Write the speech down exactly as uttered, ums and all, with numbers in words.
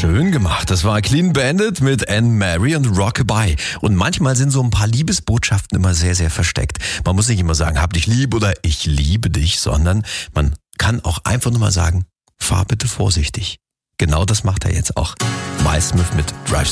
Schön gemacht. Das war Clean Bandit mit Anne Mary und Rockabye. Und manchmal sind so ein paar Liebesbotschaften immer sehr, sehr versteckt. Man muss nicht immer sagen, hab dich lieb oder ich liebe dich, sondern man kann auch einfach nur mal sagen, fahr bitte vorsichtig. Genau das macht er jetzt auch. Miles Smith mit Drive